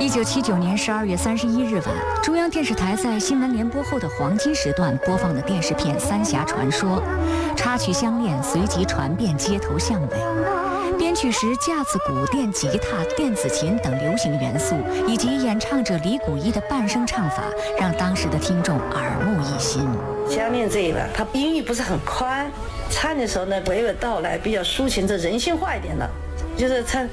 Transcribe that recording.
1979年12月31日晚，中央电视台在新闻联播后的黄金时段播放的电视片《三峡传说》，插曲相恋随即传遍街头巷尾。编曲时架子鼓、电吉他、电子琴等流行元素，以及演唱者李谷一的伴声唱法，让当时的听众耳目一新。 相恋这一版，它音域不是很宽，唱的时候呢娓娓道来，比较抒情，这人性化一点的。就是唱